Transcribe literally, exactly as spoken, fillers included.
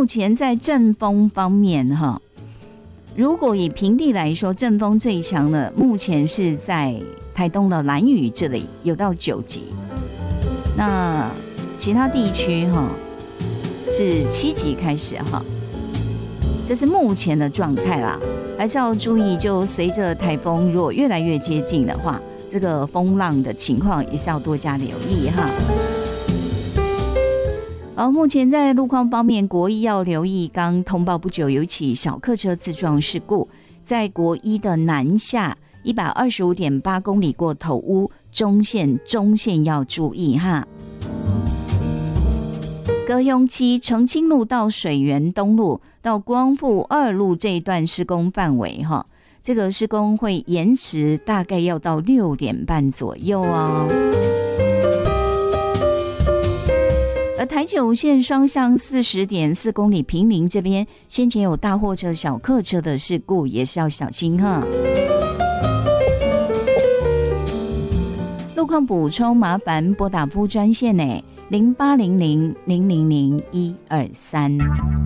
目前在阵风方面哈，如果以平地来说，阵风最强的目前是在台东的兰屿这里，有到九级。那其他地区哈是七级开始哈，这是目前的状态啦，还是要注意，就随着台风如果越来越接近的话，这个风浪的情况也是要多加留意哈。而目前在路况方面，国一要留意，刚通报不久有一起小客车自撞事故，在国一的南下一百二十五点八公里过头屋中线，中线要注意哈。高雄期澄清路到水源东路到光复二路这一段施工范围哈，这个施工会延迟，大概要到六点半左右哦。而台九线双向四十点四公里坪林这边，先前有大货车、小客车的事故，也是要小心哈。路况补充，麻烦拨打服务专线呢，零八零零零零零一二三。